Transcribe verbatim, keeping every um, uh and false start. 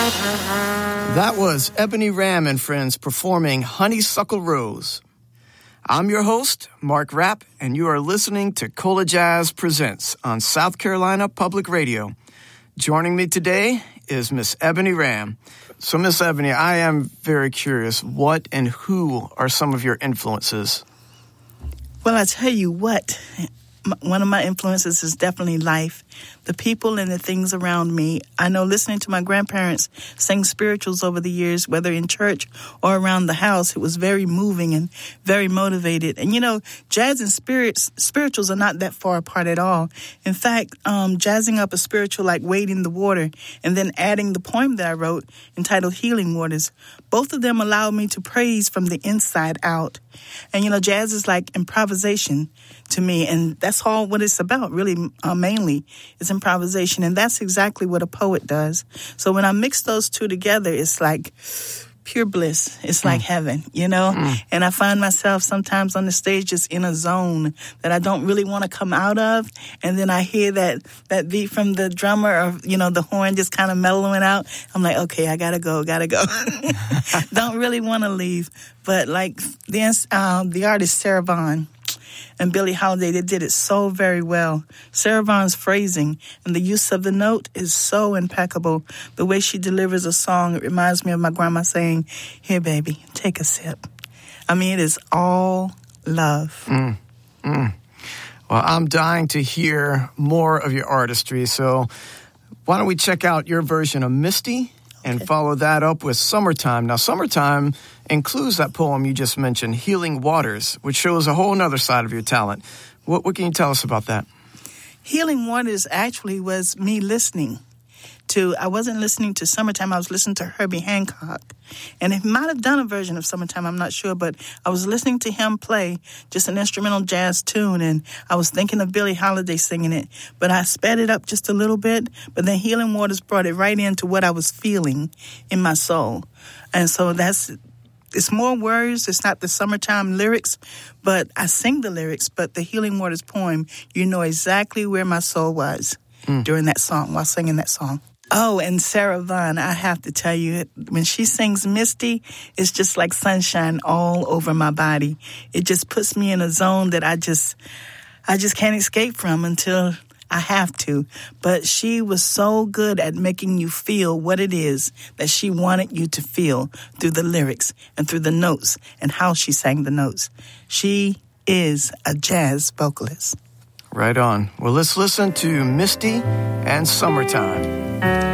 That was Ebony Ram and friends performing Honeysuckle Rose. I'm your host, Mark Rapp, and you are listening to Cola Jazz Presents on South Carolina Public Radio. Joining me today is Miss Ebony Ram. So, Miss Ebony, I am very curious, what and who are some of your influences? Well, I tell you what, one of my influences is definitely life. The people and the things around me. I know listening to my grandparents sing spirituals over the years, whether in church or around the house, it was very moving and very motivated. And, you know, jazz and spirits, spirituals are not that far apart at all. In fact, um, jazzing up a spiritual like Wading the Water and then adding the poem that I wrote entitled Healing Waters, both of them allow me to praise from the inside out. And, you know, jazz is like improvisation to me, and that's all what it's about, really, uh, mainly, is improvisation, and that's exactly what a poet does. So when I mix those two together, it's like pure bliss. It's like mm. heaven, you know? Mm. And I find myself sometimes on the stage just in a zone that I don't really want to come out of, and then I hear that, that beat from the drummer or, you know, the horn just kind of mellowing out. I'm like, okay, I gotta go, gotta go. Don't really want to leave. But like the, uh, the artist Sarah Vaughan and Billie Holiday, they did it so very well. Sarah Vaughan's phrasing and the use of the note is so impeccable. The way she delivers a song, it reminds me of my grandma saying, "Here, baby, take a sip." I mean, it is all love. Mm, mm. Well, I'm dying to hear more of your artistry, so why don't we check out your version of Misty and okay. follow that up with Summertime. Now, Summertime includes that poem you just mentioned, Healing Waters, which shows a whole other side of your talent. What, what can you tell us about that? Healing Waters actually was me listening to, I wasn't listening to Summertime, I was listening to Herbie Hancock. And he might have done a version of Summertime, I'm not sure, but I was listening to him play just an instrumental jazz tune, and I was thinking of Billie Holiday singing it, but I sped it up just a little bit, but then Healing Waters brought it right into what I was feeling in my soul. And so that's, it's more words, it's not the Summertime lyrics, but I sing the lyrics, but the Healing Waters poem, you know exactly where my soul was mm. during that song, while singing that song. Oh, and Sarah Vaughan, I have to tell you, when she sings Misty, it's just like sunshine all over my body. It just puts me in a zone that I just, I just can't escape from until I have to. But she was so good at making you feel what it is that she wanted you to feel through the lyrics and through the notes and how she sang the notes. She is a jazz vocalist. Right on. Well, let's listen to Misty and Summertime.